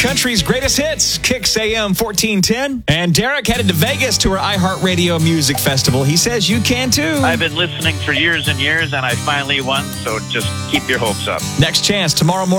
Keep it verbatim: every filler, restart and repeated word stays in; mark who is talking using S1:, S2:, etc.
S1: country's greatest hits, Kicks A M fourteen ten. And Derek headed to Vegas to our iHeartRadio Music Festival. He says you can too.
S2: I've been listening for years and years, and I finally won, so just keep your hopes up.
S1: Next chance tomorrow morning.